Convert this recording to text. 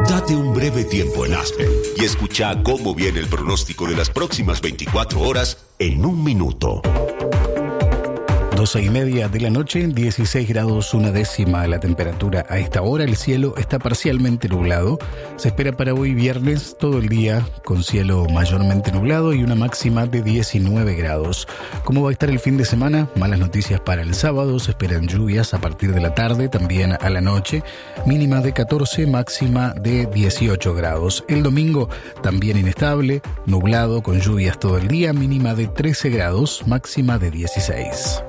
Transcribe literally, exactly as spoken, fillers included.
Date un breve tiempo en Aspen y escucha cómo viene el pronóstico de las próximas veinticuatro horas en un minuto. doce y media de la noche, dieciséis grados una décima la temperatura. A esta hora el cielo está parcialmente nublado. Se espera para hoy viernes todo el día con cielo mayormente nublado y una máxima de diecinueve grados. ¿Cómo va a estar el fin de semana? Malas noticias para el sábado. Se esperan lluvias a partir de la tarde, también a la noche. Mínima de catorce, máxima de dieciocho grados. El domingo también inestable, nublado con lluvias todo el día. Mínima de trece grados, máxima de dieciséis.